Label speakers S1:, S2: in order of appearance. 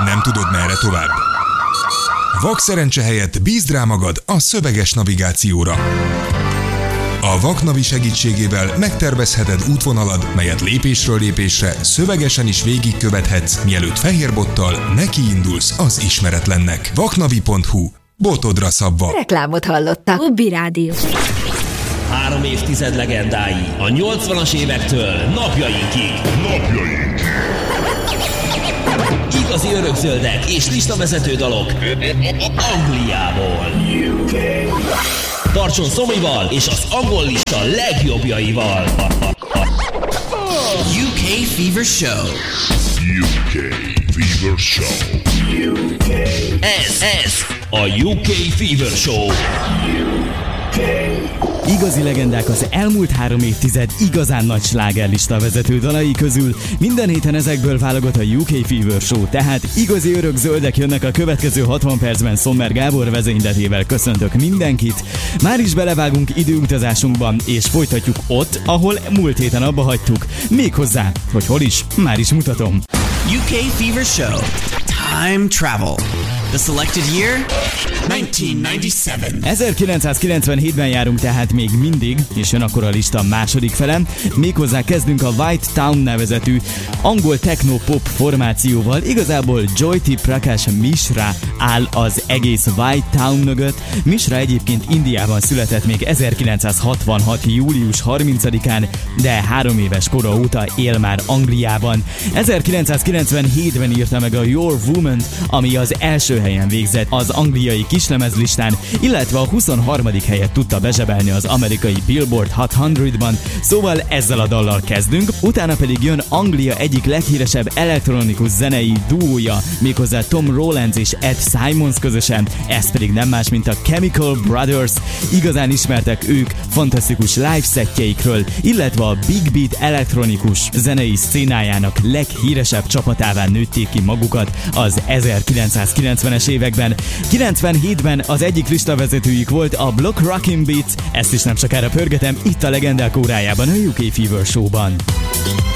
S1: Nem tudod, merre tovább? Vak szerencse helyett bízd rá magad a szöveges navigációra. A Vaknavi segítségével megtervezheted útvonalad, melyet lépésről lépésre szövegesen is végigkövethetsz, mielőtt fehérbottal nekiindulsz az ismeretlennek. Vaknavi.hu. Botodra szabva.
S2: Reklámot hallottak. Ubi Rádió.
S3: 3 évtized legendái a 80-as évektől napjainkig. Igazi örökzöldek és listavezető dalok Angliából. Tartson Szomival és az angol lista legjobbjaival.
S4: UK Fever Show.
S5: UK Fever Show.
S3: Ez a UK Fever Show.
S6: Igazi legendák az elmúlt 3 évtized igazán nagy slágerlista vezető dalai közül. Minden héten ezekből válogat a UK Fever Show, tehát igazi örök zöldek jönnek a következő 60 percben. Szommer Gábor vezényletével köszöntök mindenkit. Már is belevágunk időutazásunkban, és folytatjuk ott, ahol múlt héten abba hagytuk. Méghozzá, hogy hol is, már is mutatom.
S4: UK Fever Show. Time Travel. The selected year? 1997.
S6: 1997-ben járunk tehát még mindig, és jön akkor a lista második fele. Méghozzá kezdünk a White Town nevezetű angol techno-pop formációval. Igazából Jyoti Prakash Mishra áll az egész White Town mögött. Mishra egyébként Indiában született még 1966. július 30-án, de 3 éves kora óta él már Angliában. 1997-ben írta meg a Your Woman, ami az első helyen végzett az angliai kislemezlistán, illetve a 23. helyet tudta bezsebelni az amerikai Billboard Hot 100-ban, szóval ezzel a dallal kezdünk, utána pedig jön Anglia egyik leghíresebb elektronikus zenei duója, méghozzá Tom Rowlands és Ed Simons közösen, ez pedig nem más, mint a Chemical Brothers. Igazán ismertek ők fantasztikus live setjeikről, illetve a Big Beat elektronikus zenei szcénájának leghíresebb csapatává nőtték ki magukat az 1990-es években. 97-ben az egyik listavezetőjük volt a Block Rockin' Beats, ezt is nem sokára pörgetem itt a legendák órájában, a UK Fever Show-ban.